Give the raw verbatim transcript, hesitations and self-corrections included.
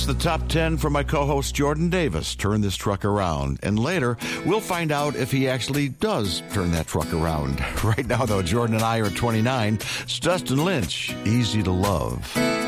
The top ten from my co-host Jordan Davis. Turn this truck around. And later, we'll find out if he actually does turn that truck around. Right now, though, Jordan and I are at twenty-nine. It's Dustin Lynch, Easy to Love.